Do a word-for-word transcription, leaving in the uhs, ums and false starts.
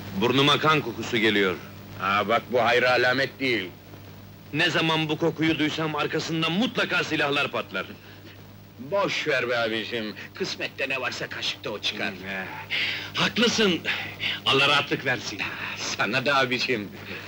Burnuma kan kokusu geliyor. Ha bak, bu hayra alamet değil. Ne zaman bu kokuyu duysam arkasından mutlaka silahlar patlar. Boş ver be abicim, kısmette ne varsa kaşıkta o çıkar. Haklısın! Allah rahatlık versin. Sana da abicim.